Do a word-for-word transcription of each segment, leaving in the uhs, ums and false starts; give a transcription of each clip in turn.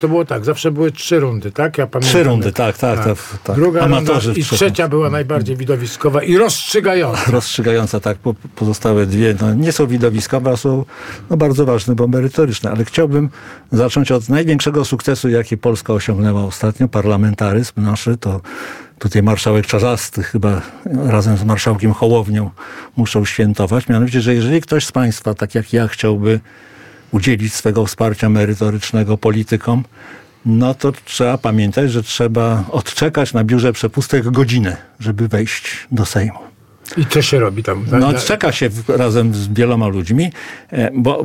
To było tak, zawsze były trzy rundy, tak? Ja pamiętam. Trzy rundy, tak, tak. tak. tak, tak. Druga Amatorzy runda i trzecia była najbardziej widowiskowa i rozstrzygająca. Rozstrzygająca, tak. Pozostałe dwie no, nie są widowiskowe, a są no, bardzo ważne, bo merytoryczne. Ale chciałbym zacząć od największego sukcesu, jaki Polska osiągnęła ostatnio. Parlamentaryzm nasz, to tutaj marszałek Czarzasty chyba razem z marszałkiem Hołownią muszą świętować. Mianowicie, że jeżeli ktoś z państwa, tak jak ja, chciałby udzielić swego wsparcia merytorycznego politykom, no to trzeba pamiętać, że trzeba odczekać na biurze przepustek godzinę, żeby wejść do Sejmu. I co się robi tam? No odczeka się razem z wieloma ludźmi, bo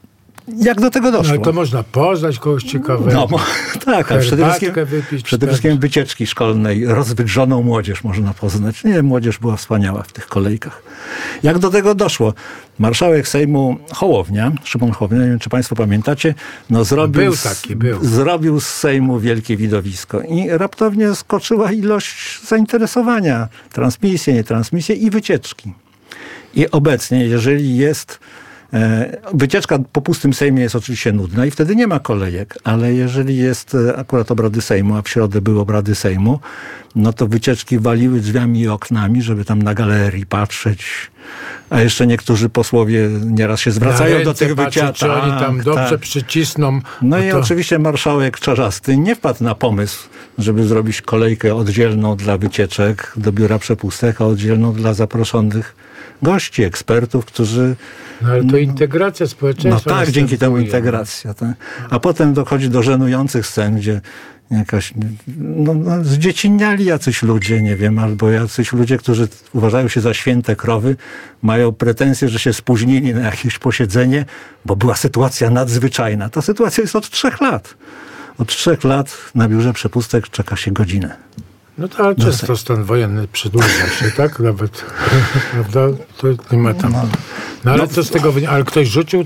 jak do tego doszło? No to można poznać kogoś ciekawego. No, tak, a przede wszystkim, wypić, przede wszystkim wycieczki szkolnej, rozwydrzoną młodzież można poznać. Nie, młodzież była wspaniała w tych kolejkach. Jak do tego doszło? Marszałek Sejmu Hołownia, Szymon Hołownia, nie wiem, czy państwo pamiętacie, no zrobił, był taki, był. zrobił z Sejmu wielkie widowisko i raptownie skoczyła ilość zainteresowania. Transmisje, nietransmisje i wycieczki. I obecnie, jeżeli jest wycieczka po pustym Sejmie jest oczywiście nudna i wtedy nie ma kolejek, ale jeżeli jest akurat obrady Sejmu, a w środę były obrady Sejmu, no to wycieczki waliły drzwiami i oknami, żeby tam na galerii patrzeć. A jeszcze niektórzy posłowie nieraz się zwracają do tych wycieczek. Czy oni tam tak, dobrze tak. przycisną. No, no i to... oczywiście marszałek Czarzasty nie wpadł na pomysł, żeby zrobić kolejkę oddzielną dla wycieczek do biura przepustek, a oddzielną dla zaproszonych gości, ekspertów, którzy... No ale to integracja społeczeństwa. No tak, dzięki temu integracja. Tak. A potem dochodzi do żenujących scen, gdzie jakaś, no, no, zdziecinniali jacyś ludzie, nie wiem, albo jacyś ludzie, którzy uważają się za święte krowy, mają pretensje, że się spóźnili na jakieś posiedzenie, bo była sytuacja nadzwyczajna. Ta sytuacja jest od trzech lat. Od trzech lat na biurze przepustek czeka się godzinę. No to ale często stan wojenny przedłuża się, tak? Nawet, prawda? To nie ma tam... No ale co z tego wynika? Ale ktoś rzucił e,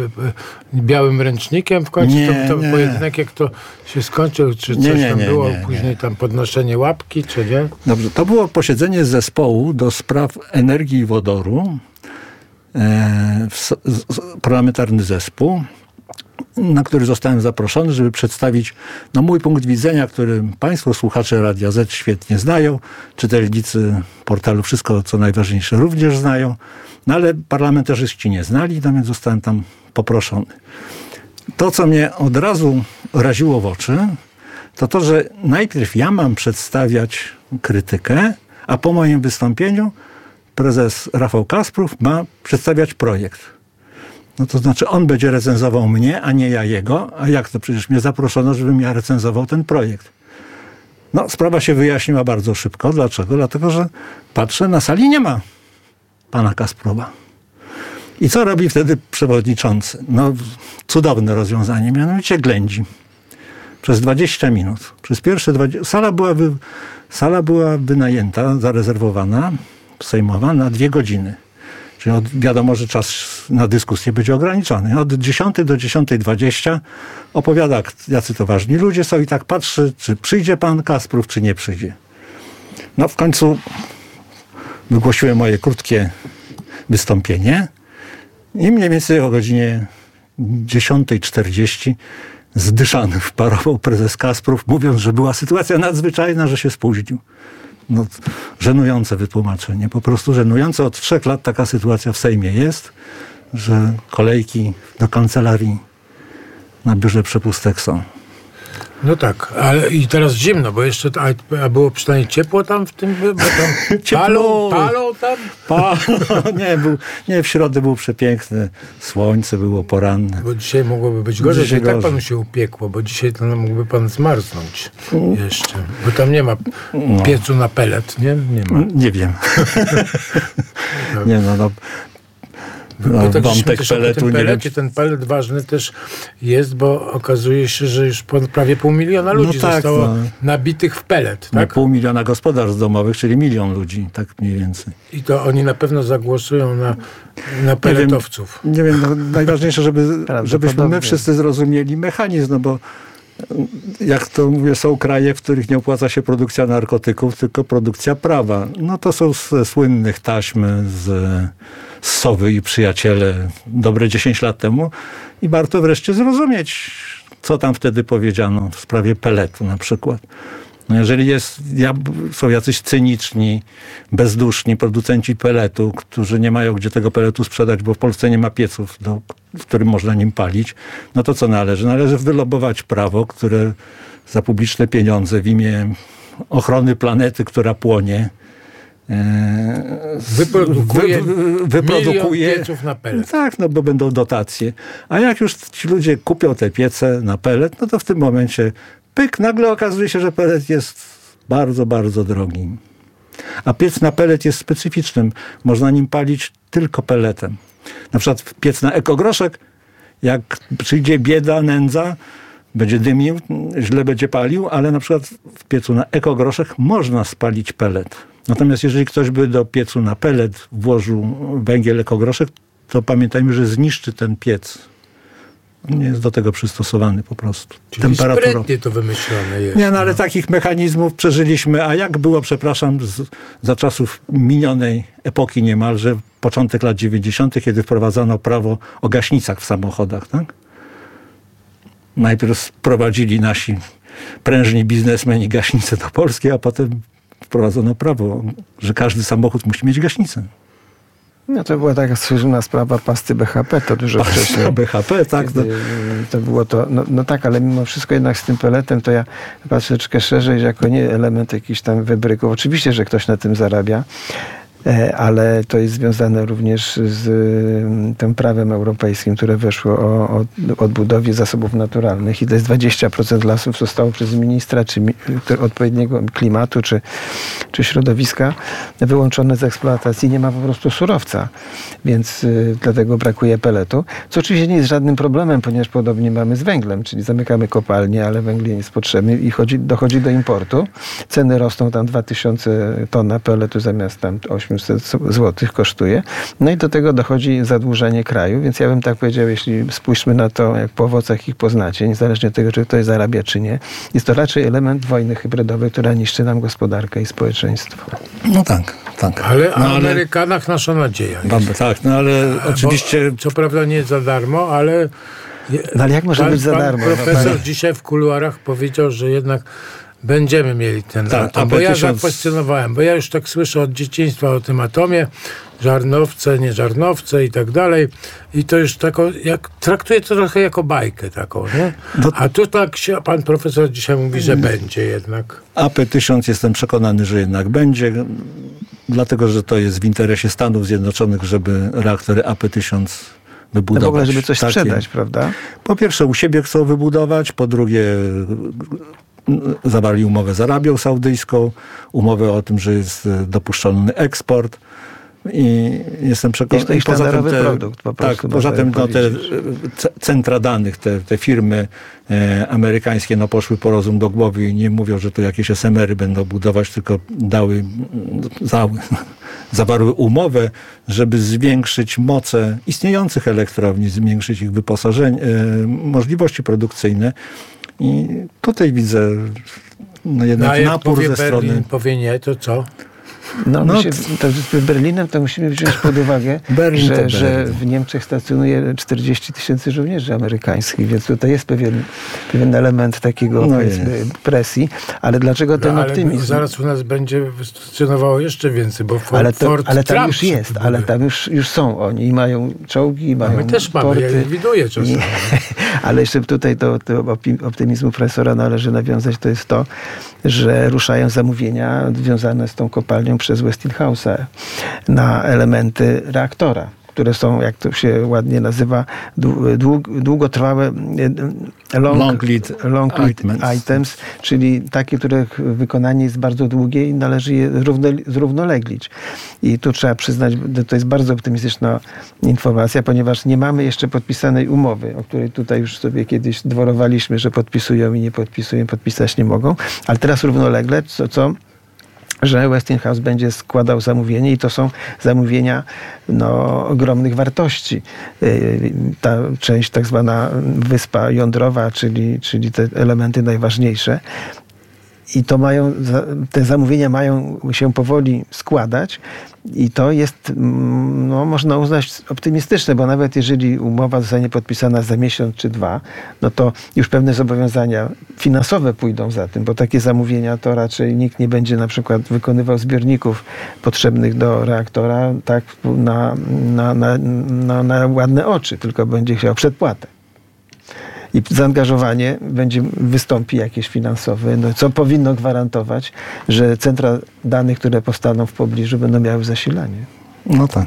e, białym ręcznikiem w końcu nie, to, to nie. pojedynek, jak to się skończył? Czy coś nie, nie, tam nie, było? nie, Później nie. tam podnoszenie łapki, czy nie? Dobrze, to było posiedzenie zespołu do spraw energii i wodoru, e, w, z, parlamentarny zespół, na który zostałem zaproszony, żeby przedstawić no, mój punkt widzenia, który państwo, słuchacze Radia Z świetnie znają, czytelnicy portalu Wszystko, co najważniejsze również znają, no ale parlamentarzyści nie znali, no więc zostałem tam poproszony. To, co mnie od razu raziło w oczy, to to, że najpierw ja mam przedstawiać krytykę, a po moim wystąpieniu prezes Rafał Kasprów ma przedstawiać projekt. No to znaczy on będzie recenzował mnie, a nie ja jego. A jak to? Przecież mnie zaproszono, żebym ja recenzował ten projekt. No, sprawa się wyjaśniła bardzo szybko. Dlaczego? Dlatego, że patrzę, na sali nie ma pana Kasprowa. I co robi wtedy przewodniczący? No, cudowne rozwiązanie, mianowicie ględzi. Przez dwadzieścia minut. Przez pierwsze dwadzieścia... Sala była, wy... Sala była wynajęta, zarezerwowana, sejmowa na dwie godziny. Czyli od, wiadomo, że czas na dyskusję będzie ograniczony. Od dziesiątej do dziesiątej dwadzieścia opowiada, jacy to ważni ludzie są i tak patrzy, czy przyjdzie pan Kasprów, czy nie przyjdzie. No w końcu wygłosiłem moje krótkie wystąpienie i mniej więcej o godzinie dziesiątej czterdzieści zdyszany wparował prezes Kasprów, mówiąc, że była sytuacja nadzwyczajna, że się spóźnił. No, żenujące wytłumaczenie. Po prostu żenujące. Od trzech lat taka sytuacja w Sejmie jest, że kolejki do kancelarii na biurze przepustek są. No tak, ale i teraz zimno, bo jeszcze, a, a było przynajmniej ciepło tam w tym, bo tam palą, palą tam? Palą, nie, był, nie, w środę był przepiękny, słońce było poranne. Bo dzisiaj mogłoby być gorzej, Dzisiaj że i tak gorzej. panu się upiekło, bo dzisiaj to mógłby pan zmarznąć jeszcze, bo tam nie ma piecu na pelet, nie? Nie ma. Nie wiem. nie no, no. No, tak wątek też peletu, tym nie pelecie, wiem. ten pelet ważny też jest, bo okazuje się, że już prawie pół miliona ludzi no tak, zostało no. nabitych w pelet. No, Tak? pół miliona gospodarstw domowych, czyli milion ludzi, tak mniej więcej. I to oni na pewno zagłosują na, na peletowców. Nie wiem, nie wiem no, najważniejsze, żeby, żebyśmy my wszyscy zrozumieli mechanizm, no bo jak to mówię, są kraje, w których nie opłaca się produkcja narkotyków, tylko produkcja prawa. No to są z słynnych taśm z, z Sowy i Przyjaciele dobre dziesięć lat temu i warto wreszcie zrozumieć co tam wtedy powiedziano w sprawie peletu na przykład. No jeżeli jest, są jacyś cyniczni, bezduszni producenci peletu, którzy nie mają gdzie tego peletu sprzedać, bo w Polsce nie ma pieców, do, w którym można nim palić, no to co należy? Należy wylobować prawo, które za publiczne pieniądze w imię ochrony planety, która płonie, Wyprodukuje, wy, wyprodukuje milion pieców na pelet. Tak, no bo będą dotacje. A jak już ci ludzie kupią te piece na pelet, no to w tym momencie pyk, nagle okazuje się, że pelet jest bardzo, bardzo drogi. A piec na pelet jest specyficznym. Można nim palić tylko peletem. Na przykład piec na ekogroszek, jak przyjdzie bieda, nędza, będzie dymił, źle będzie palił, ale na przykład w piecu na ekogroszek można spalić pelet. Natomiast jeżeli ktoś by do piecu na pelet włożył węgiel ekogroszek, to pamiętajmy, że zniszczy ten piec. Nie jest do tego przystosowany po prostu. Czyli sprytnie to wymyślone jest. Nie, no ale no. takich mechanizmów przeżyliśmy. A jak było, przepraszam, z, za czasów minionej epoki niemalże, początek lat dziewięćdziesiątych, kiedy wprowadzano prawo o gaśnicach w samochodach, tak? Najpierw sprowadzili nasi prężni biznesmeni gaśnicę do Polski, a potem wprowadzono prawo, że każdy samochód musi mieć gaśnicę. No to była taka słynna sprawa pasty B H P, to dużo Pasta wcześniej. B H P, tak. To, to było to, no, no tak, ale mimo wszystko jednak z tym peletem to ja patrzę troszeczkę szerzej, że jako nie element jakiś tam wybryków. Oczywiście, że ktoś na tym zarabia, ale to jest związane również z tym prawem europejskim, które weszło o, o odbudowie zasobów naturalnych i to jest dwadzieścia procent lasów zostało przez ministra czy odpowiedniego klimatu czy, czy środowiska wyłączone z eksploatacji. Nie ma po prostu surowca, więc y, dlatego brakuje peletu, co oczywiście nie jest żadnym problemem, ponieważ podobnie mamy z węglem, czyli zamykamy kopalnie, ale węgiel nie jest potrzebny i chodzi, dochodzi do importu. Ceny rosną, tam dwa tysiące tona peletu zamiast tam osiemset złotych kosztuje. No i do tego dochodzi zadłużenie kraju, więc ja bym tak powiedział, jeśli spójrzmy na to, jak po owocach ich poznacie, niezależnie od tego, czy ktoś zarabia, czy nie, jest to raczej element wojny hybrydowej, która niszczy nam gospodarkę i społeczeństwo. No tak, tak. Ale no, o Amerykanach ale... nasza nadzieja jest. Tak, no ale A, oczywiście... Co prawda nie za darmo, ale... No ale jak może pan, być za pan darmo? Profesor no, dzisiaj w kuluarach powiedział, że jednak będziemy mieli ten tak, atom, bo ja zakwestionowałem, bo ja już tak słyszę od dzieciństwa o tym atomie, żarnowce, nie żarnowce i tak dalej. I to już taką, jak, traktuję to trochę jako bajkę taką, nie? A tu tak się pan profesor dzisiaj mówi, że będzie jednak. A P tysiąc jestem przekonany, że jednak będzie, dlatego, że to jest w interesie Stanów Zjednoczonych, żeby reaktory A P tysiąc wybudować. No w ogóle, żeby coś takie. sprzedać, prawda? Po pierwsze u siebie chcą wybudować, po drugie zawarli umowę z Arabią Saudyjską, umowę o tym, że jest dopuszczony eksport i jestem przekonany... I poza tym te, produkt, po tak, poza tym no, te centra danych, te, te firmy e, amerykańskie no, poszły po rozum do głowy i nie mówią, że to jakieś es em ery będą budować, tylko dały, za, zawarły umowę, żeby zwiększyć moce istniejących elektrowni, zwiększyć ich wyposażenie, e, możliwości produkcyjne. I tutaj widzę no jednak no, napór powie ze Berlin, strony... powie nie, to co? No, no się, to z Berlinem to musimy wziąć pod uwagę, że, że w Niemczech stacjonuje czterdzieści tysięcy żołnierzy amerykańskich, więc tutaj jest pewien, pewien element takiego no presji. Ale dlaczego ten no, optymizm? Zaraz u nas będzie stacjonowało jeszcze więcej, bo Fort, ale, to, Fort ale tam Trump już jest, ale tam już, już są oni i mają czołgi, i mają no my też mamy, porty. ja widuję czasami. Ale jeszcze tutaj do, do optymizmu profesora należy nawiązać, to jest to, że ruszają zamówienia związane z tą kopalnią przez Westinghouse'a na elementy reaktora, które są, jak to się ładnie nazywa, dług, długotrwałe long, long lead, long lead items. items, czyli takie, których wykonanie jest bardzo długie i należy je zrównoleglić. I tu trzeba przyznać, że to jest bardzo optymistyczna informacja, ponieważ nie mamy jeszcze podpisanej umowy, o której tutaj już sobie kiedyś dworowaliśmy, że podpisują i nie podpisują, podpisać nie mogą, ale teraz równolegle, co, co że Westinghouse będzie składał zamówienie i to są zamówienia no, ogromnych wartości. Ta część tak zwana wyspa jądrowa, czyli, czyli te elementy najważniejsze. I to mają, te zamówienia mają się powoli składać i to jest, no, można uznać optymistyczne, bo nawet jeżeli umowa zostanie podpisana za miesiąc czy dwa, no to już pewne zobowiązania finansowe pójdą za tym, bo takie zamówienia to raczej nikt nie będzie na przykład wykonywał zbiorników potrzebnych do reaktora tak na, na, na, na, na ładne oczy, tylko będzie chciał przedpłatę. I zaangażowanie będzie, wystąpi jakieś finansowe, no, co powinno gwarantować, że centra danych, które powstaną w pobliżu, będą miały zasilanie. No tak.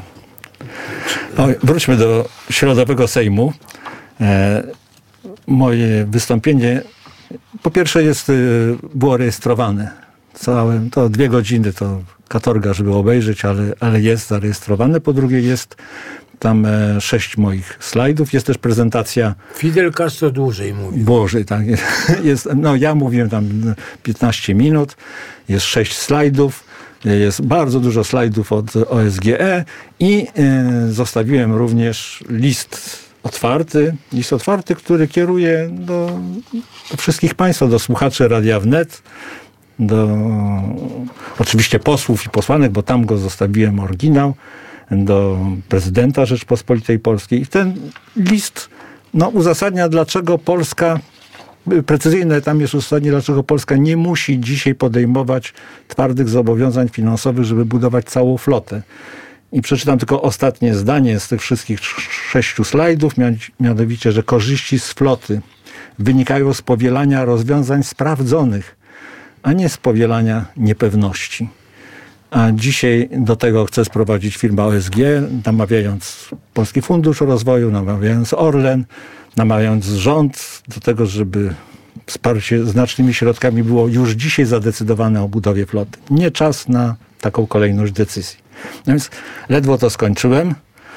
O, wróćmy do środowego Sejmu. E, moje wystąpienie po pierwsze jest, było rejestrowane. Całe, to dwie godziny to katorga, żeby obejrzeć, ale, ale jest zarejestrowane. Po drugie jest tam e, sześć moich slajdów. Jest też prezentacja. Fidel Castro dłużej mówił. Dłużej, tak. Jest, no ja mówiłem tam piętnaście minut. Jest sześć slajdów. Jest bardzo dużo slajdów od O S G E i e, zostawiłem również list otwarty. List otwarty, który kieruję do, do wszystkich państwa, do słuchaczy Radia Wnet, do oczywiście posłów i posłanek, bo tam go zostawiłem oryginał, do prezydenta Rzeczpospolitej Polskiej. I ten list no, uzasadnia, dlaczego Polska, precyzyjne tam jest uzasadnienie, dlaczego Polska nie musi dzisiaj podejmować twardych zobowiązań finansowych, żeby budować całą flotę. I przeczytam tylko ostatnie zdanie z tych wszystkich sześciu slajdów, mianowicie, że korzyści z floty wynikają z powielania rozwiązań sprawdzonych, a nie z powielania niepewności. A dzisiaj do tego chce sprowadzić firma O S G, namawiając Polski Fundusz Rozwoju, namawiając Orlen, namawiając rząd do tego, żeby wsparcie znacznymi środkami było już dzisiaj zadecydowane o budowie floty. Nie czas na taką kolejność decyzji. No więc ledwo to skończyłem.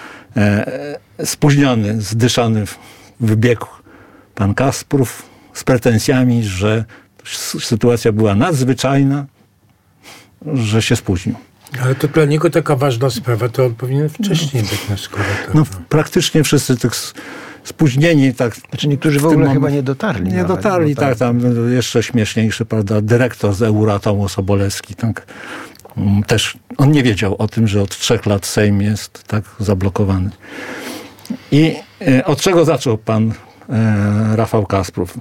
E, spóźniony, zdyszany wybiegł pan Kasprów z pretensjami, że sytuacja była nadzwyczajna, że się spóźnił. Ale to dla niego taka ważna sprawa, to on powinien wcześniej no, być na skoro. Tak, no, praktycznie wszyscy tych spóźnieni, tak. Znaczy niektórzy w, w ogóle moment, chyba nie dotarli. Nie nawet, dotarli, tak, tam jeszcze śmieszniejszy, prawda, dyrektor z Euratomu Sobolewski, tak. Też on nie wiedział o tym, że od trzech lat Sejm jest tak zablokowany. I e, od czego zaczął pan e, Rafał Kasprów?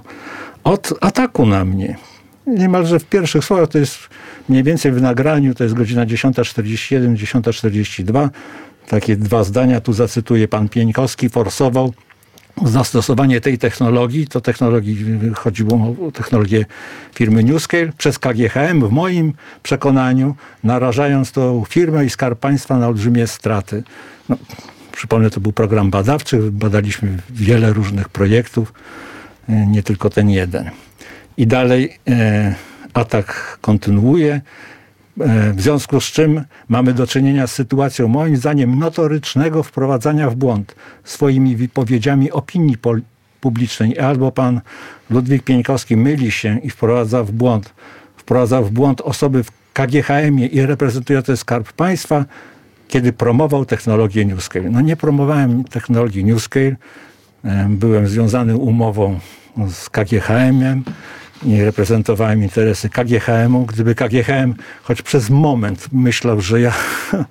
Od ataku na mnie. Niemalże w pierwszych słowach, to jest mniej więcej w nagraniu, to jest godzina dziesiąta czterdzieści jeden, dziesiąta czterdzieści dwa. Takie dwa zdania, tu zacytuję, pan Pieńkowski forsował zastosowanie tej technologii, to technologii, chodziło o technologię firmy NewScale, przez K G H M, w moim przekonaniu, narażając tą firmę i Skarb Państwa na olbrzymie straty. No, przypomnę, to był program badawczy, badaliśmy wiele różnych projektów, nie tylko ten jeden. I dalej e, atak kontynuuje, e, w związku z czym mamy do czynienia z sytuacją, moim zdaniem, notorycznego wprowadzania w błąd swoimi wypowiedziami opinii pol- publicznej. Albo pan Ludwik Pieńkowski myli się i wprowadza w błąd, wprowadza w błąd osoby w K G H M-ie i reprezentujące Skarb Państwa, kiedy promował technologię NewScale. No nie promowałem technologii NewScale, e, byłem związany umową z K G H M-em i reprezentowałem interesy K G H M-u. Gdyby K G H M choć przez moment myślał, że ja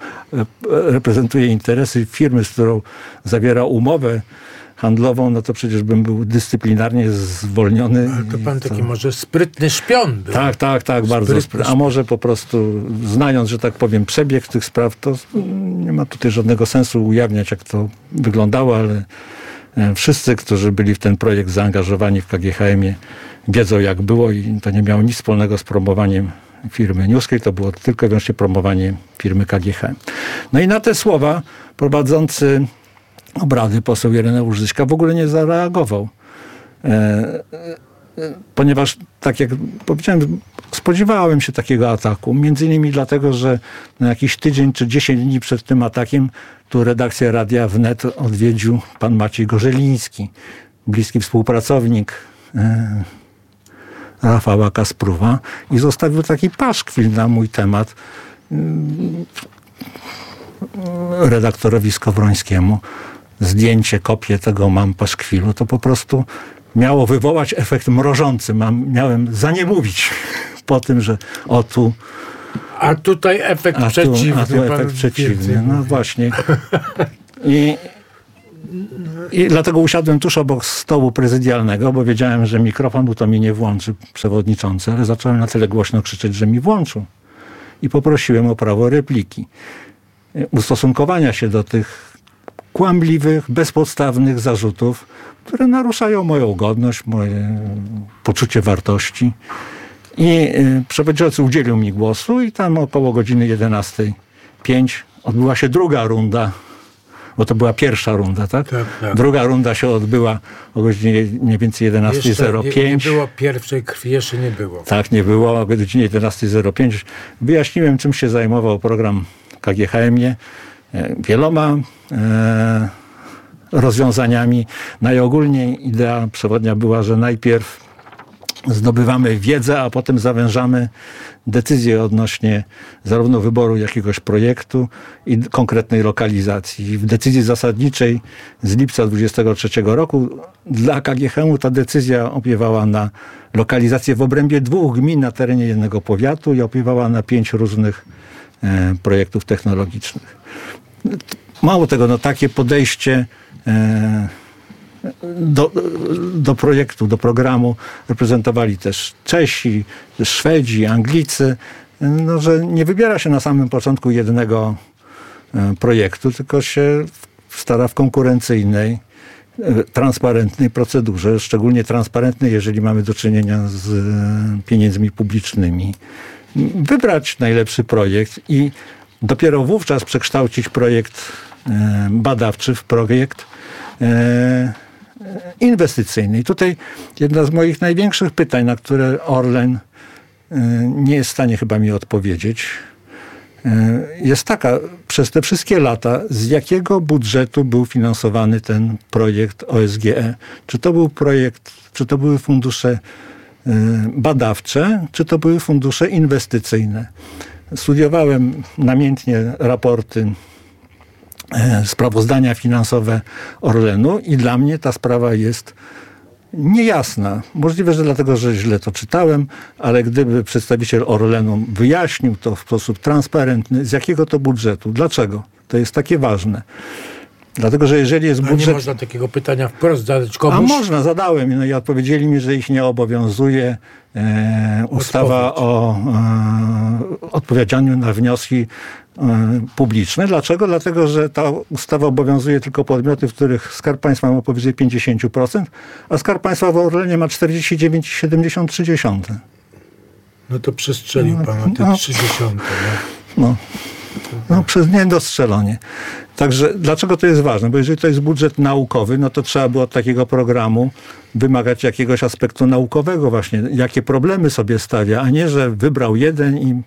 reprezentuję interesy firmy, z którą zawiera umowę handlową, no to przecież bym był dyscyplinarnie zwolniony. Ale to pan taki to... może sprytny szpion był. Tak, tak, tak, sprytny bardzo sprytny. A może po prostu znając, że tak powiem, przebieg tych spraw, to nie ma tutaj żadnego sensu ujawniać, jak to wyglądało, ale wszyscy, którzy byli w ten projekt zaangażowani w K G H M-ie, wiedzą, jak było i to nie miało nic wspólnego z promowaniem firmy NewScale, to było tylko i wyłącznie promowanie firmy K G H M. No i na te słowa prowadzący obrady poseł Ireneusz Zyśka w ogóle nie zareagował. E, e, ponieważ, tak jak powiedziałem, spodziewałem się takiego ataku. Między innymi dlatego, że na jakiś tydzień czy dziesięć dni przed tym atakiem tu redakcję Radia Wnet odwiedził pan Maciej Gorzeliński, bliski współpracownik e, Rafała Kasprowa i zostawił taki paszkwil na mój temat e, redaktorowi Skowrońskiemu. Zdjęcie, kopię tego mam paszkwilu, to po prostu miało wywołać efekt mrożący. Mam, miałem zaniemówić po tym, że o tu... A tutaj efekt a tu, przeciwny. A tu efekt przeciwny, no właśnie. I, I dlatego usiadłem tuż obok stołu prezydialnego, bo wiedziałem, że mikrofon to mi nie włączy przewodniczący, ale zacząłem na tyle głośno krzyczeć, że mi włączył. I poprosiłem o prawo repliki. Ustosunkowania się do tych kłamliwych, bezpodstawnych zarzutów, które naruszają moją godność, moje poczucie wartości. I przewodniczący udzielił mi głosu i tam około godziny jedenastej pięć odbyła się druga runda, bo to była pierwsza runda, tak? Tak, tak. Druga runda się odbyła o godzinie mniej więcej jedenastej zero pięć. Nie, nie było pierwszej krwi, jeszcze nie było. Tak, nie było. O godzinie jedenastej zero pięć wyjaśniłem, czym się zajmował program K G H M-ie. Wieloma e, rozwiązaniami. Najogólniej idea przewodnia była, że najpierw zdobywamy wiedzę, a potem zawężamy decyzje odnośnie zarówno wyboru jakiegoś projektu i konkretnej lokalizacji. W decyzji zasadniczej z lipca dwudziestego trzeciego roku dla K G H M-u ta decyzja opiewała na lokalizację w obrębie dwóch gmin na terenie jednego powiatu i opiewała na pięć różnych e, projektów technologicznych. Mało tego, no takie podejście e, Do, do projektu, do programu reprezentowali też Czesi, Szwedzi, Anglicy, no, że nie wybiera się na samym początku jednego projektu, tylko się stara w konkurencyjnej, transparentnej procedurze, szczególnie transparentnej, jeżeli mamy do czynienia z pieniędzmi publicznymi, wybrać najlepszy projekt i dopiero wówczas przekształcić projekt badawczy w projekt inwestycyjny. I tutaj jedna z moich największych pytań, na które Orlen nie jest w stanie chyba mi odpowiedzieć, jest taka, przez te wszystkie lata, z jakiego budżetu był finansowany ten projekt O S G E? Czy to był projekt, czy to były fundusze badawcze, czy to były fundusze inwestycyjne? Studiowałem namiętnie raporty, sprawozdania finansowe Orlenu i dla mnie ta sprawa jest niejasna. Możliwe, że dlatego, że źle to czytałem, ale gdyby przedstawiciel Orlenu wyjaśnił to w sposób transparentny, z jakiego to budżetu, dlaczego to jest takie ważne. Dlatego, że jeżeli jest budżet... A nie można takiego pytania wprost zadać komuś? A można, zadałem. No i odpowiedzieli mi, że ich nie obowiązuje e, ustawa Odpowiedź. o e, odpowiedzianiu na wnioski e, publiczne. Dlaczego? Dlatego, że ta ustawa obowiązuje tylko podmioty, w których Skarb Państwa ma powyżej pięćdziesiąt procent, a Skarb Państwa w Orlenie ma czterdzieści dziewięć przecinek siedemdziesiąt trzy. No to przestrzelił no, pan o te no, trzydziesiąte. No. no. No, przez niedostrzelenie. Także dlaczego to jest ważne? Bo jeżeli to jest budżet naukowy, no to trzeba było od takiego programu wymagać jakiegoś aspektu naukowego właśnie. Jakie problemy sobie stawia, a nie, że wybrał jeden i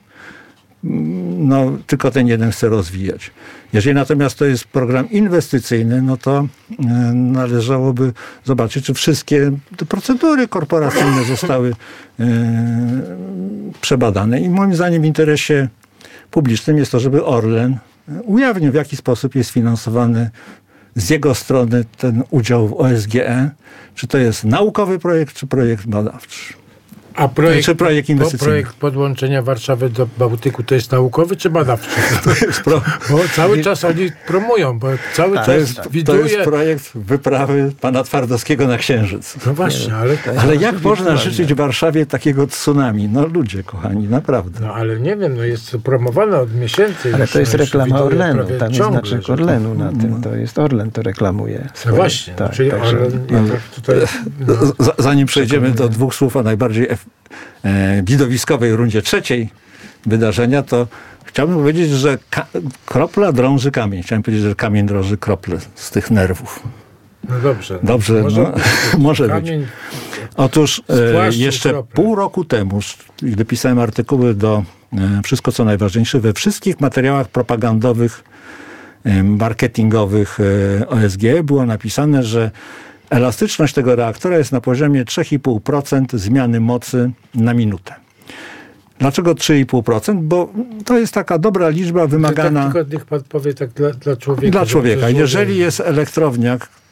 no, tylko ten jeden chce rozwijać. Jeżeli natomiast to jest program inwestycyjny, no to e, należałoby zobaczyć, czy wszystkie te procedury korporacyjne zostały e, przebadane. I moim zdaniem w interesie publicznym jest to, żeby Orlen ujawnił, w jaki sposób jest finansowany z jego strony ten udział w O S G E. Czy to jest naukowy projekt, czy projekt badawczy. A projekt, czy projekt inwestycyjny. projekt podłączenia Warszawy do Bałtyku to jest naukowy czy badawczy? To jest pro... Bo cały czas oni promują, bo cały to czas jest, widuje... To jest projekt wyprawy pana Twardowskiego na Księżyc. No właśnie, ale... Ale jak można życzyć Warszawie takiego tsunami? No ludzie kochani, naprawdę. No ale nie wiem, no jest promowane od miesięcy. Ale to jest reklama Orlenu, tam jest ciągle, znaczek że... Orlenu na tym. To jest Orlen, to reklamuje. No właśnie, tak, no, czyli także, Orlen... No, tutaj, no, zanim przejdziemy do dwóch słów o najbardziej e, widowiskowej rundzie trzeciej wydarzenia, to chciałbym powiedzieć, że ka- kropla drąży kamień. Chciałem powiedzieć, że kamień drąży krople z tych nerwów. No dobrze. Dobrze, może no, być. może Kamień być. Otóż e, jeszcze krople. pół roku temu, gdy pisałem artykuły do e, Wszystko co najważniejsze, we wszystkich materiałach propagandowych, e, marketingowych e, O S G było napisane, że elastyczność tego reaktora jest na poziomie trzy i pół procent zmiany mocy na minutę. Dlaczego trzy i pół procent? Bo to jest taka dobra liczba wymagana... Tak, tylko niech pan powie tak dla, dla człowieka. Dla człowieka. Że, że Jeżeli jest elektrownia,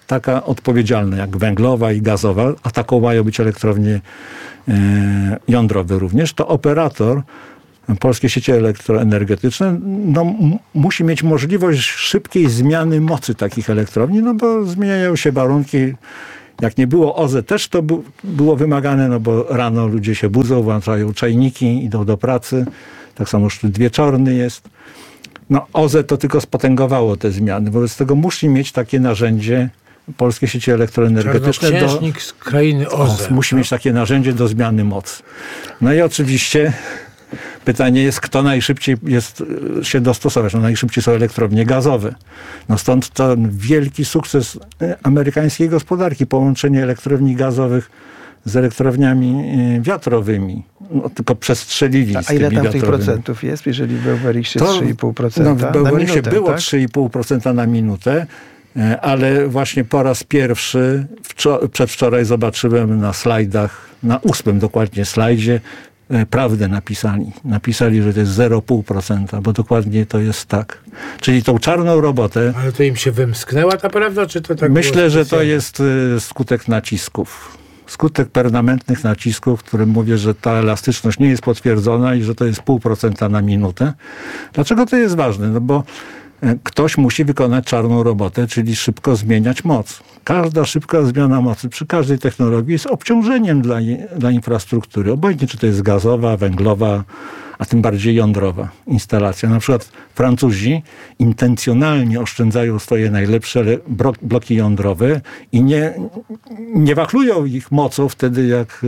taka odpowiedzialna jak węglowa i gazowa, a taką mają być elektrownie e, jądrowe również, to operator Polskie Sieci Elektroenergetyczne no, m- musi mieć możliwość szybkiej zmiany mocy takich elektrowni, no bo zmieniają się warunki. Jak nie było O Z E też to bu- było wymagane, no bo rano ludzie się budzą, włączają czajniki, idą do pracy. Tak samo szczyt wieczorny jest. No O Z E to tylko spotęgowało te zmiany. Wobec tego musi mieć takie narzędzie Polskie Sieci Elektroenergetyczne. Czarnoksiężnik z krainy O Z E. O, musi mieć takie narzędzie do zmiany mocy. No i oczywiście pytanie jest, kto najszybciej jest, się dostosować. No najszybciej są elektrownie gazowe. No stąd ten wielki sukces amerykańskiej gospodarki. Połączenie elektrowni gazowych z elektrowniami wiatrowymi. No, tylko przestrzelili A z tymi ile tam wiatrowymi. tych procentów jest, jeżeli w Bełwerichsie To, trzy i pół procenta no, w Bełwerichsie na minutę, było tak? trzy i pół procenta na minutę, ale właśnie po raz pierwszy wczor- przedwczoraj zobaczyłem na slajdach, na ósmym dokładnie slajdzie, prawdę napisali. Napisali, że to jest zero przecinek pięć procent, bo dokładnie to jest tak. Czyli tą czarną robotę... Ale to im się wymsknęła ta prawda, czy to tak Myślę, było że to specjalnie? jest skutek nacisków. Skutek permanentnych nacisków, w którym mówię, że ta elastyczność nie jest potwierdzona i że to jest pół procenta na minutę. Dlaczego to jest ważne? No bo ktoś musi wykonać czarną robotę, czyli szybko zmieniać moc. Każda szybka zmiana mocy przy każdej technologii jest obciążeniem dla, dla infrastruktury. Obojętnie, czy to jest gazowa, węglowa, a tym bardziej jądrowa instalacja. Na przykład Francuzi intencjonalnie oszczędzają swoje najlepsze bloki jądrowe i nie, nie wachlują ich mocą wtedy jak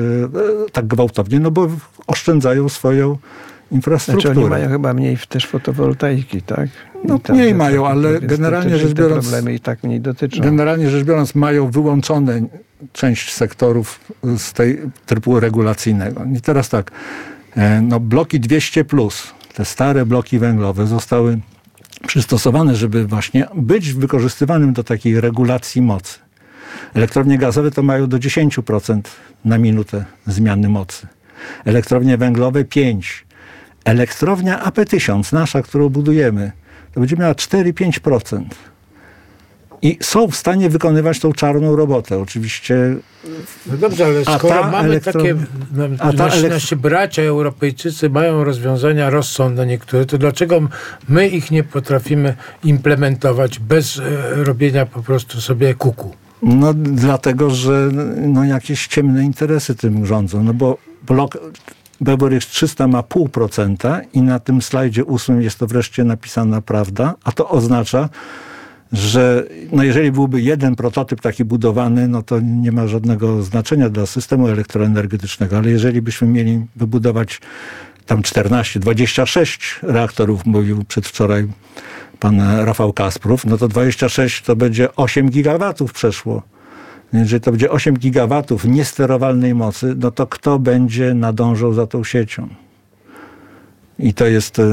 e, tak gwałtownie, no bo oszczędzają swoją infrastrukturę. Znaczy oni mają chyba mniej też fotowoltaiki, tak? No tam, mniej te, mają, ale więc generalnie te, rzecz te biorąc... problemy i tak mniej dotyczą. Generalnie rzecz biorąc mają wyłączone część sektorów z tej trybu regulacyjnego. I teraz tak, no bloki dwieście plus, te stare bloki węglowe zostały przystosowane, żeby właśnie być wykorzystywanym do takiej regulacji mocy. Elektrownie gazowe to mają do dziesięć procent na minutę zmiany mocy. Elektrownie węglowe pięć procent. Elektrownia A P tysiąc, nasza, którą budujemy, to będzie miała cztery do pięciu procent. I są w stanie wykonywać tą czarną robotę. Oczywiście. No dobrze, ale a skoro ta mamy elektro... takie, a ta nasi, elekt- nasi bracia Europejczycy mają rozwiązania rozsądne niektóre, to dlaczego my ich nie potrafimy implementować bez e, robienia po prostu sobie kuku? No dlatego, że no, jakieś ciemne interesy tym rządzą. No bo blok Bełwerichs trzysta ma pół procenta i na tym slajdzie ósmym jest to wreszcie napisana prawda, a to oznacza, że no jeżeli byłby jeden prototyp taki budowany, no to nie ma żadnego znaczenia dla systemu elektroenergetycznego, ale jeżeli byśmy mieli wybudować tam czternaście, dwadzieścia sześć reaktorów, mówił przedwczoraj pan Rafał Kasprów, no to dwadzieścia sześć to będzie osiem gigawatów przeszło. Jeżeli to będzie osiem gigawatów niesterowalnej mocy, no to kto będzie nadążał za tą siecią? I to jest... Yy,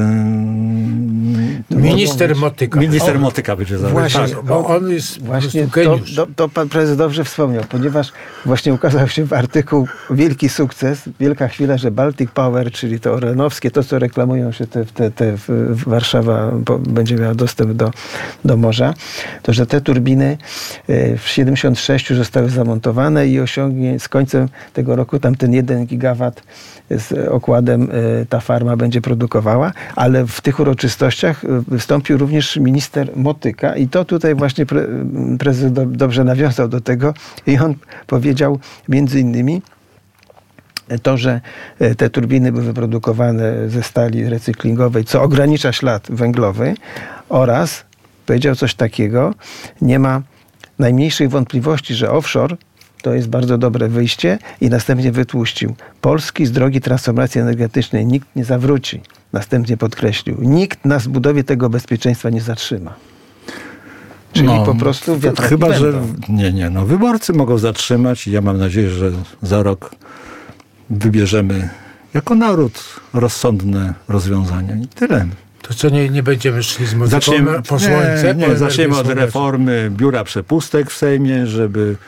Minister Motyka. Minister on, Motyka będzie za Właśnie, tak. bo on jest Właśnie po prostu geniusz. to, to, to pan prezes dobrze wspomniał, ponieważ właśnie ukazał się w artykuł wielki sukces, wielka chwila, że Baltic Power, czyli to orenowskie, to co reklamują się te, te, te w Warszawa bo będzie miała dostęp do, do morza, to że te turbiny w siedemdziesiąt sześć zostały zamontowane i osiągnie z końcem tego roku tam ten jeden gigawat z okładem ta farma będzie produkowała, ale w tych uroczystościach wystąpił również minister Motyka i to tutaj właśnie pre, prezes do, dobrze nawiązał do tego i on powiedział między innymi to, że te turbiny były wyprodukowane ze stali recyklingowej, co ogranicza ślad węglowy oraz powiedział coś takiego, nie ma najmniejszych wątpliwości, że offshore to jest bardzo dobre wyjście i następnie wytłuścił. Polski z drogi transformacji energetycznej nikt nie zawróci. Następnie podkreślił. Nikt nas w budowie tego bezpieczeństwa nie zatrzyma. Czyli no, po prostu wiatraki chyba, będą. że nie, nie, no wyborcy mogą zatrzymać i ja mam nadzieję, że za rok wybierzemy jako naród rozsądne rozwiązania i tyle. To co, nie, nie będziemy szli z muzyką Zaczniemy, po słońce? nie, po nie, zaczniemy od słonecznej? reformy biura przepustek w Sejmie, żeby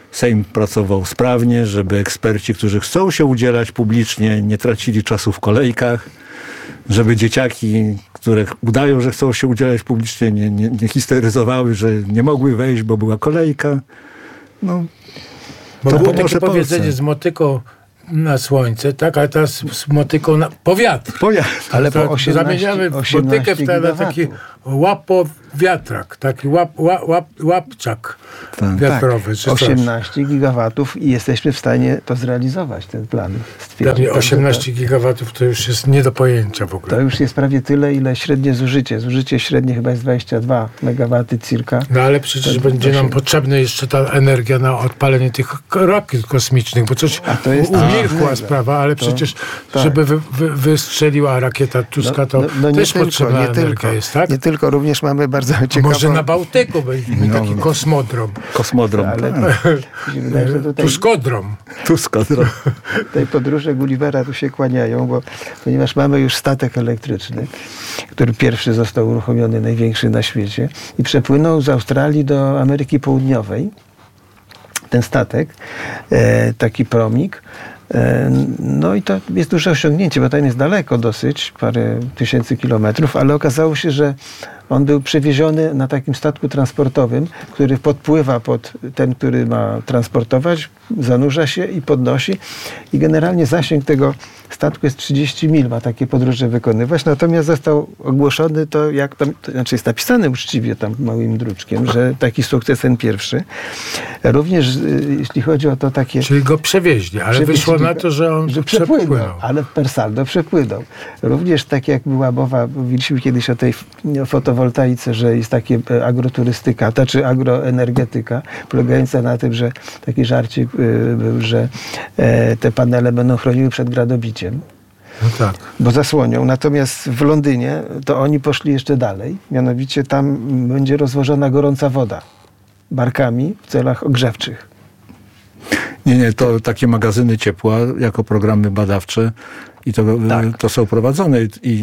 Sejm pracował sprawnie, żeby eksperci, którzy chcą się udzielać publicznie, nie tracili czasu w kolejkach, żeby dzieciaki, które udają, że chcą się udzielać publicznie, nie, nie, nie histeryzowały, że nie mogły wejść, bo była kolejka. No, bo było takie powiedzenie z motyką na słońce, tak, a teraz z motyką na powiatr. Powiatr. Ale po osiemnaście, zamieniamy motykę w ten, taki łapowiatrak, taki łap, łap, łap, łapczak tak. wiatrowy. Tak. osiemnaście gigawatów i jesteśmy w stanie to zrealizować, ten plan. Dla mnie osiemnaście gigawatów to już jest nie do pojęcia w ogóle. To już jest prawie tyle, ile średnie zużycie. Zużycie średnie chyba jest dwadzieścia dwa megawaty circa. No ale przecież to będzie nam potrzebna jeszcze ta energia na odpalenie tych rakiet kosmicznych, bo coś umilkła sprawa, ale to, przecież tak. żeby wy, wy, wystrzeliła rakieta Tuska, to no, no, no też tylko, potrzebna energia tylko, jest, tak? Nie tylko, również mamy bardzo ciekawą... Może na Bałtyku będzie no, taki kosmodrom. Kosmodrom. Ale tutaj, Tuskodrom. Tuskodrom. Tej podróże Gullivera tu się kłaniają, bo ponieważ mamy już statek elektryczny, który pierwszy został uruchomiony, największy na świecie i przepłynął z Australii do Ameryki Południowej. Ten statek, e, taki promik. E, no i to jest duże osiągnięcie, bo tam jest daleko dosyć, parę tysięcy kilometrów, ale okazało się, że on był przewieziony na takim statku transportowym, który podpływa pod ten, który ma transportować, zanurza się i podnosi. I generalnie zasięg tego statku jest trzydzieści mil, ma takie podróże wykonywać. Natomiast został ogłoszony to, jak tam, to znaczy jest napisane uczciwie tam małym druczkiem, że taki sukces ten pierwszy. Również jeśli chodzi o to takie... Czyli go przewieźli, ale przewieźli, wyszło na to, że on że przepłynął. przepłynął. Ale per saldo przepłynął. Również tak jak była mowa, mówiliśmy kiedyś o tej fotowoltaice, że jest takie agroturystyka, ta czy agroenergetyka, polegająca na tym, że taki żarcik był, że te panele będą chroniły przed gradobiciem. No tak. Bo zasłonią. Natomiast w Londynie to oni poszli jeszcze dalej. Mianowicie tam będzie rozwożona gorąca woda barkami w celach ogrzewczych. Nie, nie, to takie magazyny ciepła jako programy badawcze i to, tak. to są prowadzone i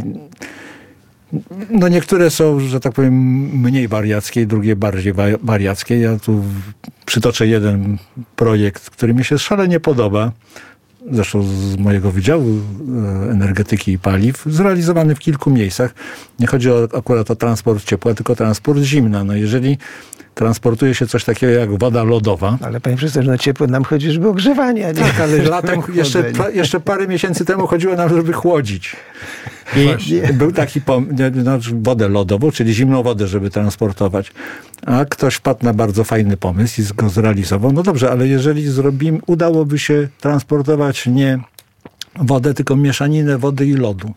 no niektóre są, że tak powiem, mniej wariackie, drugie bardziej wariackie. Ja tu przytoczę jeden projekt, który mi się szalenie podoba, zresztą z mojego Wydziału Energetyki i Paliw, zrealizowany w kilku miejscach. Nie chodzi o, akurat o transport ciepła, tylko transport zimna. No jeżeli transportuje się coś takiego jak woda lodowa. Ale panie profesorze, no ciepło nam chodzi, żeby ogrzewanie, a nie... Tak, ale latem jeszcze, jeszcze parę miesięcy temu chodziło nam, żeby chłodzić. I Właśnie. był taki pomysł, no, wodę lodową, czyli zimną wodę, żeby transportować. A ktoś wpadł na bardzo fajny pomysł i go zrealizował. No dobrze, ale jeżeli zrobimy, udałoby się transportować nie wodę, tylko mieszaninę wody i lodu.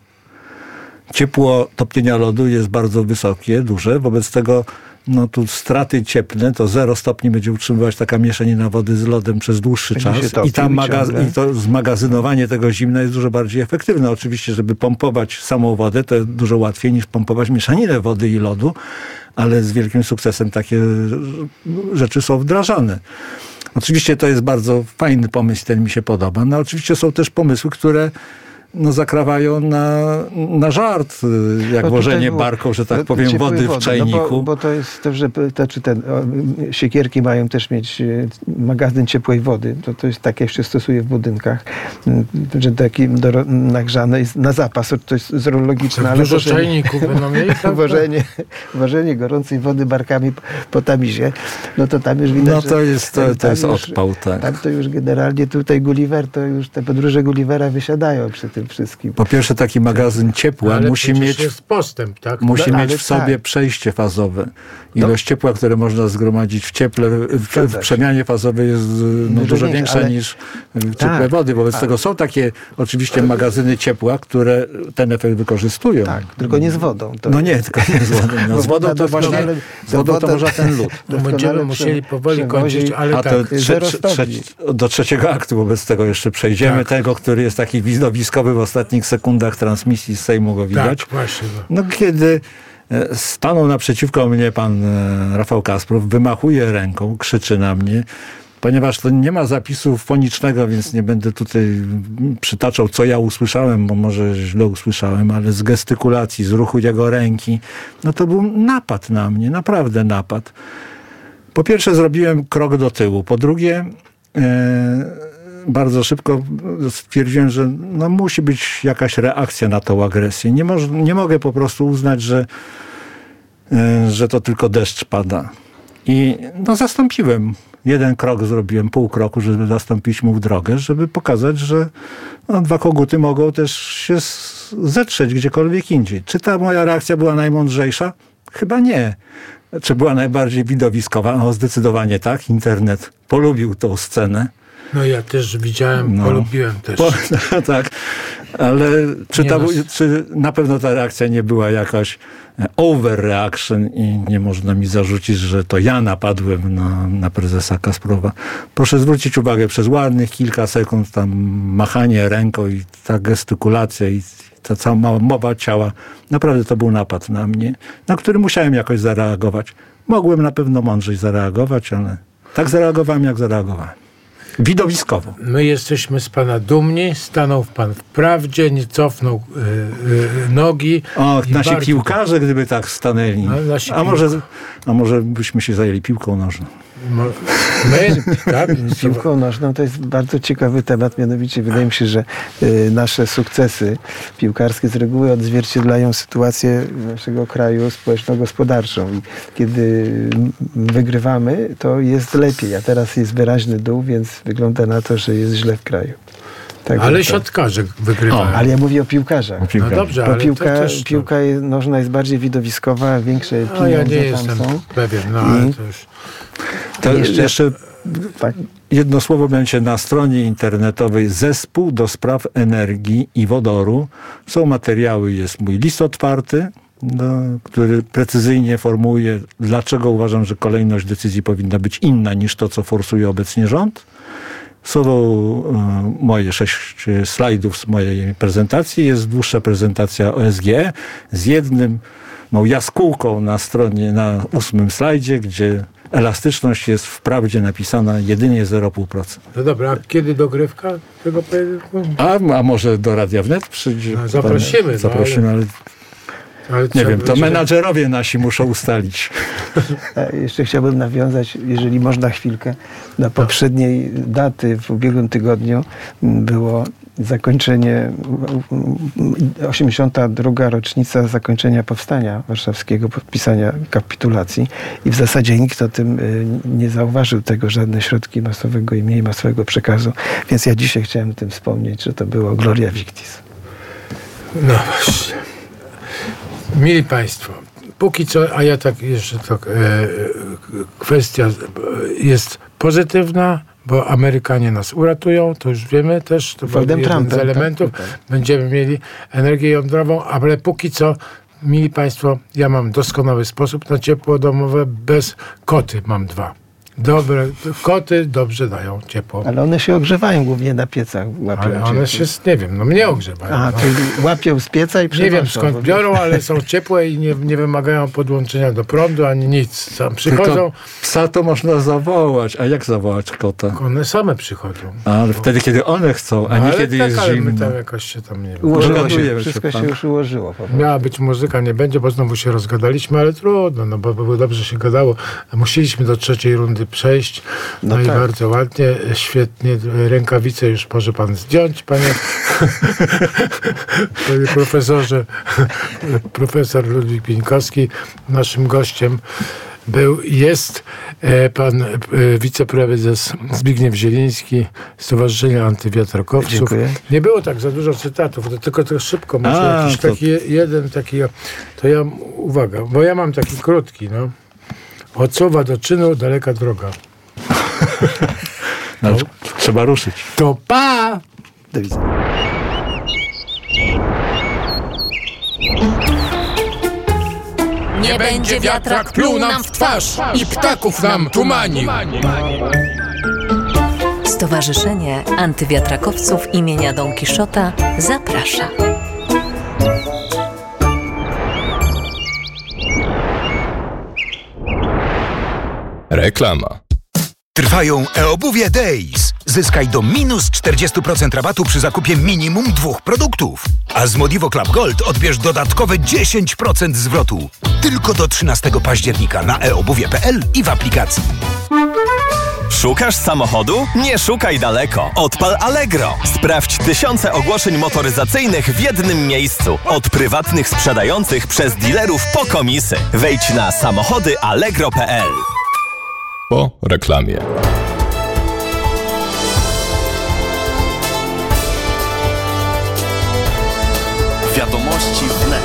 Ciepło topnienia lodu jest bardzo wysokie, duże, wobec tego no tu straty cieplne, to zero stopni będzie utrzymywać taka mieszanina wody z lodem przez dłuższy będzie czas i, tam magaz- i to zmagazynowanie tego zimna jest dużo bardziej efektywne. Oczywiście, żeby pompować samą wodę, to dużo łatwiej niż pompować mieszaninę wody i lodu, ale z wielkim sukcesem takie rzeczy są wdrażane. Oczywiście to jest bardzo fajny pomysł, ten mi się podoba. No oczywiście są też pomysły, które no, zakrawają na, na żart, jak no włożenie było, barką, że tak powiem, wody w czajniku. No bo, bo to jest to, że te, czy ten, o, siekierki mają też mieć magazyn ciepłej wody. To, to jest tak, jak się stosuje w budynkach, że taki do, nagrzane jest na zapas. To jest logiczne. Ale dużo czajników będą mieli. Wożenie, wożenie gorącej wody barkami po Tamizie, no to tam już widać, no to jest, to, to jest już, odpał, tak. Tam to już generalnie tutaj Gulliver, to już te podróże Gullivera wysiadają przy tym wszystkim. Po pierwsze, taki magazyn ciepła ale musi mieć jest postęp, tak? musi no, mieć w sobie tak. przejście fazowe. Ilość no. ciepła, które można zgromadzić w cieple, w, w przemianie fazowej jest no, dużo większa, większa ale... niż w ciepłej tak, wody. Wobec tak. tego są takie oczywiście magazyny ciepła, które ten efekt wykorzystują. Tak, tylko nie z wodą. To... No nie, tylko nie z wodą. No, z wodą to właśnie, z wodą to można ten lód. Będziemy musieli powoli kończyć, ale a tak. To trze, trze, do trzeciego aktu wobec tego jeszcze przejdziemy. Tak. Tego, który jest taki widowiskowy w ostatnich sekundach transmisji z Sejmu go widać. Tak, właśnie. No kiedy stanął naprzeciwko mnie pan Rafał Kasprów, wymachuje ręką, krzyczy na mnie, ponieważ to nie ma zapisu fonicznego, więc nie będę tutaj przytaczał, co ja usłyszałem, bo może źle usłyszałem, ale z gestykulacji, z ruchu jego ręki, no to był napad na mnie, naprawdę napad. Po pierwsze zrobiłem krok do tyłu. Po drugie e, bardzo szybko stwierdziłem, że no, musi być jakaś reakcja na tą agresję. Nie, moż, nie mogę po prostu uznać, że, e, że to tylko deszcz pada. I no, zastąpiłem. Jeden krok zrobiłem, pół kroku, żeby zastąpić mu w drogę, żeby pokazać, że no, dwa koguty mogą też się zetrzeć gdziekolwiek indziej. Czy ta moja reakcja była najmądrzejsza? Chyba nie. Czy była najbardziej widowiskowa? No zdecydowanie tak. Internet polubił tą scenę. No ja też widziałem, no, polubiłem też. Po, no, tak, ale czy, ta, czy na pewno ta reakcja nie była jakaś overreaction i nie można mi zarzucić, że to ja napadłem na, na prezesa Kasprowa. Proszę zwrócić uwagę, przez ładnych kilka sekund tam machanie ręką i ta gestykulacja i ta cała mowa ciała, naprawdę to był napad na mnie, na który musiałem jakoś zareagować. Mogłem na pewno mądrzej zareagować, ale tak zareagowałem, jak zareagowałem. Widowiskowo. My jesteśmy z pana dumni. Stanął pan w prawdzie, nie cofnął yy, yy, nogi. O, nasi piłkarze, gdyby tak stanęli. No, a, może, a może byśmy się zajęli piłką nożną. My, tak? Piłką nożną to jest bardzo ciekawy temat, mianowicie wydaje mi się, że y, nasze sukcesy piłkarskie z reguły odzwierciedlają sytuację naszego kraju społeczno-gospodarczą. I kiedy wygrywamy, to jest lepiej, a teraz jest wyraźny dół, więc wygląda na to, że jest źle w kraju. Tak, ale tak. siatkarze wygrywają. O, ale ja mówię o piłkarzach. O piłkarzach. No dobrze, bo ale piłka, to też piłka nożna jest bardziej widowiskowa, większe pieniądze no, ja nie tam jestem są. pewien, no ale to już... To jeszcze, jeszcze tak. jedno słowo będzie na stronie internetowej Zespół do Spraw Energii i Wodoru. Są materiały, jest mój list otwarty, no, który precyzyjnie formułuje, dlaczego uważam, że kolejność decyzji powinna być inna niż to, co forsuje obecnie rząd. Są y, moje sześć slajdów z mojej prezentacji. Jest dłuższa prezentacja O S G E z jednym no, jaskółką na stronie, na ósmym slajdzie, gdzie elastyczność jest wprawdzie napisana jedynie zero przecinek pięć procent. No dobra, a kiedy dogrywka tego pojedynku? A, a może do Radia Wnet przyjdzie? No, zaprosimy. Zaprosimy, no, ale... Ale nie wiem, to będzie... menadżerowie nasi muszą ustalić. A jeszcze chciałbym nawiązać, jeżeli można chwilkę, do poprzedniej daty w ubiegłym tygodniu było zakończenie, osiemdziesiąta druga rocznica zakończenia Powstania Warszawskiego, podpisania kapitulacji i w zasadzie nikt o tym nie zauważył tego, żadne środki masowego i mniej masowego przekazu, więc ja dzisiaj chciałem o tym wspomnieć, że to było Gloria Victis. No właśnie. Mili Państwo, póki co, a ja tak jeszcze to e, kwestia jest pozytywna, bo Amerykanie nas uratują, to już wiemy też, to był jeden Trumpem, z elementów. Tak, tak. Będziemy mieli energię jądrową, ale póki co, mili Państwo, ja mam doskonały sposób na ciepło domowe, bez koty mam dwa. Dobre, koty dobrze dają ciepło. Ale one się ogrzewają głównie na piecach. Łapią ale one się, nie wiem, no mnie ogrzewają. A, no. czyli łapią z pieca i przynoszą. Nie wiem skąd biorą, ale są ciepłe i nie, nie wymagają podłączenia do prądu, ani nic. Tam przychodzą. Tylko psa to można zawołać. A jak zawołać kota? One same przychodzą. A, ale bo... wtedy, kiedy one chcą, a no, nie kiedy tak, jest ale zimno. My tam jakoś się tam nie ułożyło się, wszystko się już ułożyło. Miała być muzyka, nie będzie, bo znowu się rozgadaliśmy, ale trudno, no bo, bo dobrze się gadało. Musieliśmy do trzeciej rundy przejść. No, no i tak. Bardzo ładnie, świetnie. Rękawice już może pan zdjąć, panie, panie profesorze. Profesor Ludwik Pieńkowski, naszym gościem był, jest e, pan e, wiceprezes Zbigniew Zieliński, Stowarzyszenia Antywiatrakowców. Dziękuję. Nie było tak za dużo cytatów, to tylko to szybko, może A, jakiś to... taki jeden taki, to ja, uwaga, bo ja mam taki krótki, no. Od słowa do czynu daleka droga. No, trzeba ruszyć. To pa! Do widzenia. Nie będzie wiatrak pluł nam w twarz i ptaków nam tumanił. Stowarzyszenie Antywiatrakowców imienia Don Kiszota zaprasza. Reklama. Trwają e-obuwie Days. zyskaj do minus czterdzieści procent rabatu przy zakupie minimum dwóch produktów. A z Modivo Club Gold odbierz dodatkowe dziesięć procent zwrotu. Tylko do trzynastego października na e obuwie kropka p l i w aplikacji. Szukasz samochodu? Nie szukaj daleko. Odpal Allegro. Sprawdź tysiące ogłoszeń motoryzacyjnych w jednym miejscu. Od prywatnych sprzedających przez dealerów po komisy. Wejdź na samochody allegro kropka p l. Po reklamie. Wiadomości wnet.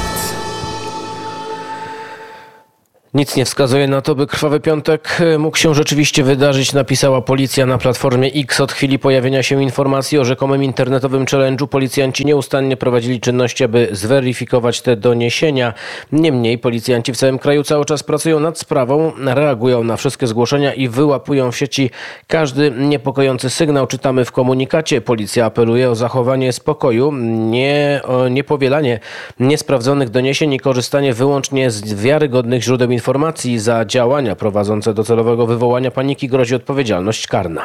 Nic nie wskazuje na to, by krwawy piątek mógł się rzeczywiście wydarzyć, napisała policja na Platformie X. Od chwili pojawienia się informacji o rzekomym internetowym challenge'u policjanci nieustannie prowadzili czynności, aby zweryfikować te doniesienia. Niemniej policjanci w całym kraju cały czas pracują nad sprawą, reagują na wszystkie zgłoszenia i wyłapują w sieci każdy niepokojący sygnał. Czytamy w komunikacie. Policja apeluje o zachowanie spokoju, nie, o niepowielanie niesprawdzonych doniesień i korzystanie wyłącznie z wiarygodnych źródeł informacji. Informacji. Za działania prowadzące do celowego wywołania paniki grozi odpowiedzialność karna.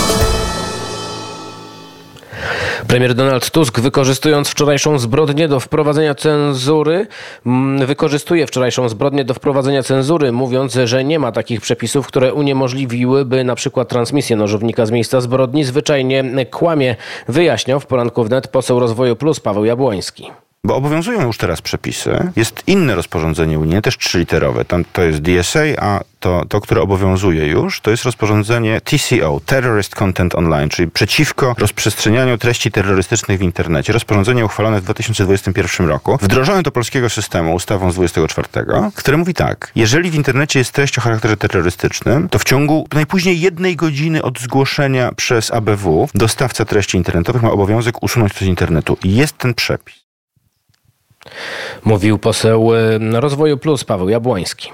Premier Donald Tusk, wykorzystując wczorajszą zbrodnię do wprowadzenia cenzury, wykorzystuje wczorajszą zbrodnię do wprowadzenia cenzury, mówiąc, że nie ma takich przepisów, które uniemożliwiłyby na przykład transmisję nożownika z miejsca zbrodni. Zwyczajnie kłamie, wyjaśniał w poranku wnet poseł Rozwoju Plus Paweł Jabłoński. Bo obowiązują już teraz przepisy. Jest inne rozporządzenie unijne, też trzyliterowe. Tam to jest D S A, a to, to, które obowiązuje już, to jest rozporządzenie T C O, Terrorist Content Online, czyli przeciwko rozprzestrzenianiu treści terrorystycznych w internecie. Rozporządzenie uchwalone w dwa tysiące dwudziestym pierwszym roku, wdrożone do polskiego systemu ustawą z dwudziestego czwartego, które mówi tak: jeżeli w internecie jest treść o charakterze terrorystycznym, to w ciągu najpóźniej jednej godziny od zgłoszenia przez A B W dostawca treści internetowych ma obowiązek usunąć to z internetu. Jest ten przepis. Mówił poseł Rozwoju Plus Paweł Jabłoński.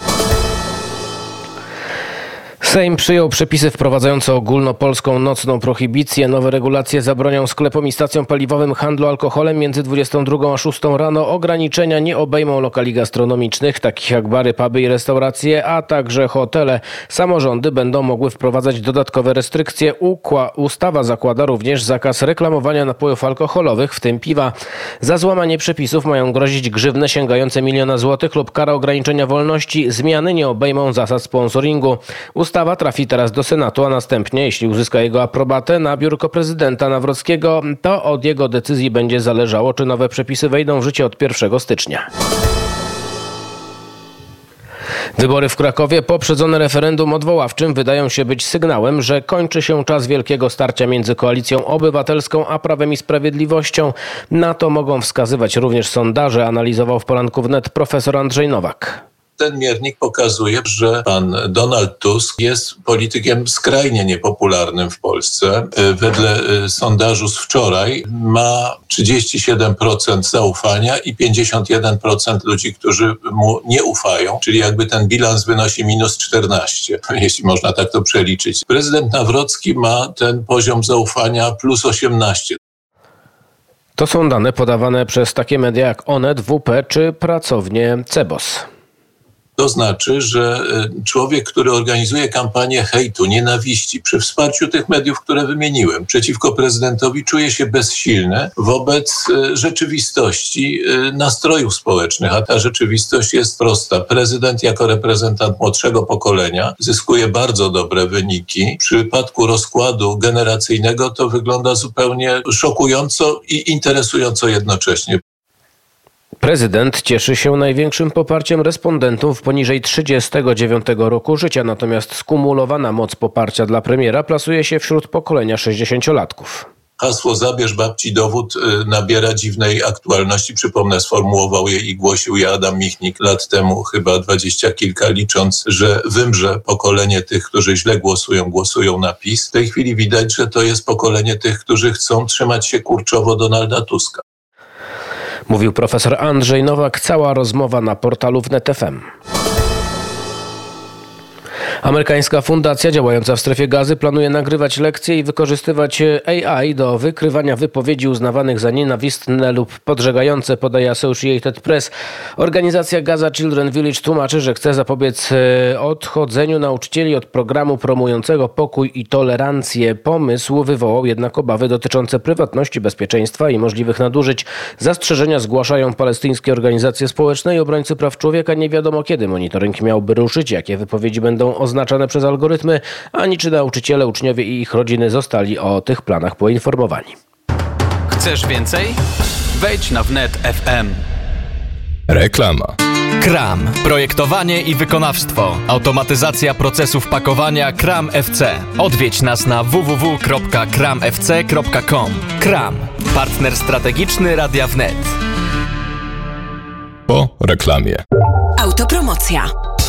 Sejm przyjął przepisy wprowadzające ogólnopolską nocną prohibicję. Nowe regulacje zabronią sklepom i stacjom paliwowym handlu alkoholem między dwudziestą drugą a szóstą rano. Ograniczenia nie obejmą lokali gastronomicznych, takich jak bary, puby i restauracje, a także hotele. Samorządy będą mogły wprowadzać dodatkowe restrykcje. Ukła- ustawa zakłada również zakaz reklamowania napojów alkoholowych, w tym piwa. Za złamanie przepisów mają grozić grzywny sięgające miliona złotych lub kara ograniczenia wolności. Zmiany nie obejmą zasad sponsoringu. Ustawa trafi teraz do Senatu, a następnie, jeśli uzyska jego aprobatę, na biurko prezydenta Nawrockiego. To od jego decyzji będzie zależało, czy nowe przepisy wejdą w życie od pierwszego stycznia. Wybory w Krakowie poprzedzone referendum odwoławczym wydają się być sygnałem, że kończy się czas wielkiego starcia między Koalicją Obywatelską a Prawem i Sprawiedliwością. Na to mogą wskazywać również sondaże, analizował w poranku wnet profesor Andrzej Nowak. Ten miernik pokazuje, że pan Donald Tusk jest politykiem skrajnie niepopularnym w Polsce. Wedle sondażu z wczoraj ma trzydzieści siedem procent zaufania i pięćdziesiąt jeden procent ludzi, którzy mu nie ufają, czyli jakby ten bilans wynosi minus czternaście, jeśli można tak to przeliczyć. Prezydent Nawrocki ma ten poziom zaufania plus osiemnaście. To są dane podawane przez takie media jak Onet, W P czy pracownię Cebos. To znaczy, że człowiek, który organizuje kampanię hejtu, nienawiści przy wsparciu tych mediów, które wymieniłem, przeciwko prezydentowi, czuje się bezsilny wobec rzeczywistości nastrojów społecznych. A ta rzeczywistość jest prosta. Prezydent jako reprezentant młodszego pokolenia zyskuje bardzo dobre wyniki. W przypadku rozkładu generacyjnego to wygląda zupełnie szokująco i interesująco jednocześnie. Prezydent cieszy się największym poparciem respondentów poniżej trzydziestego dziewiątego roku życia, natomiast skumulowana moc poparcia dla premiera plasuje się wśród pokolenia sześćdziesięciolatków. Hasło "zabierz babci dowód" nabiera dziwnej aktualności. Przypomnę, sformułował je i głosił je Adam Michnik lat temu, chyba dwadzieścia kilka, licząc, że wymrze pokolenie tych, którzy źle głosują, głosują na PiS. W tej chwili widać, że to jest pokolenie tych, którzy chcą trzymać się kurczowo Donalda Tuska. Mówił profesor Andrzej Nowak. Cała rozmowa na portalu wnet kropka f m. Amerykańska fundacja działająca w strefie Gazy planuje nagrywać lekcje i wykorzystywać A I do wykrywania wypowiedzi uznawanych za nienawistne lub podżegające, podaje Associated Press. Organizacja Gaza Children Village tłumaczy, że chce zapobiec odchodzeniu nauczycieli od programu promującego pokój i tolerancję. Pomysł wywołał jednak obawy dotyczące prywatności, bezpieczeństwa i możliwych nadużyć. Zastrzeżenia zgłaszają palestyńskie organizacje społeczne i obrońcy praw człowieka. Nie wiadomo, kiedy monitoring miałby ruszyć, jakie wypowiedzi będą oznaczane przez algorytmy, ani czy nauczyciele, uczniowie i ich rodziny zostali o tych planach poinformowani. Chcesz więcej? Wejdź na wnet kropka f m. Reklama. Kram. Projektowanie i wykonawstwo. Automatyzacja procesów pakowania Kram F C. Odwiedź nas na w w w kropka kram f c kropka com. Kram. Partner strategiczny Radia Wnet. Po reklamie. Autopromocja.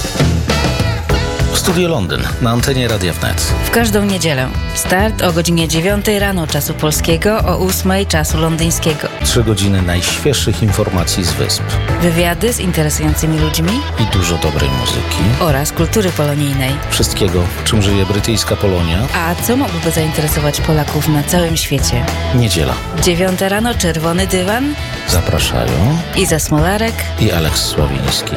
Studio Londyn na antenie Radia Wnet. W każdą niedzielę. Start o godzinie dziewiątej rano czasu polskiego, o ósmej czasu londyńskiego. Trzy godziny najświeższych informacji z wysp. Wywiady z interesującymi ludźmi. I dużo dobrej muzyki. Oraz kultury polonijnej. Wszystkiego, czym żyje brytyjska Polonia. A co mogłoby zainteresować Polaków na całym świecie? Niedziela. Dziewiąta rano, Czerwony Dywan. Zapraszają Iza Smolarek i Aleks Sławiński.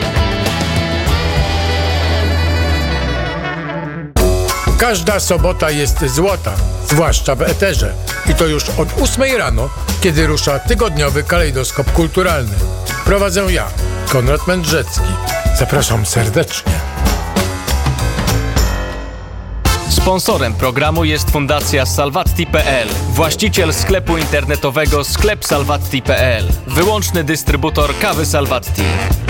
Każda sobota jest złota, zwłaszcza w eterze. I to już od ósmej rano, kiedy rusza tygodniowy kalejdoskop kulturalny. Prowadzę ja, Konrad Mędrzecki. Zapraszam serdecznie. Sponsorem programu jest Fundacja Salvatti kropka p l, właściciel sklepu internetowego sklep salvatti kropka p l, wyłączny dystrybutor kawy Salvatti.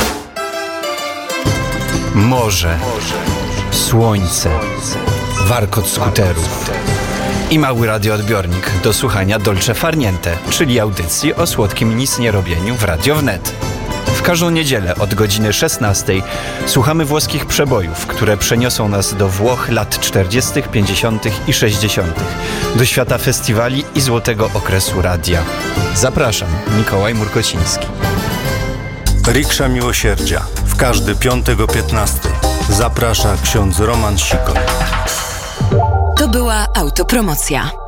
Morze, słońce, warkot skuterów i mały radioodbiornik do słuchania Dolce Far Niente, czyli audycji o słodkim nicnierobieniu w Radio Wnet. W każdą niedzielę od godziny szesnastej słuchamy włoskich przebojów, które przeniosą nas do Włoch lat czterdziestych, pięćdziesiątych i sześćdziesiątych, do świata festiwali i złotego okresu radia. Zapraszam, Mikołaj Murkociński. Riksza Miłosierdzia. W każdy piątek o piętnastej. Zaprasza ksiądz Roman Sikor. To była autopromocja.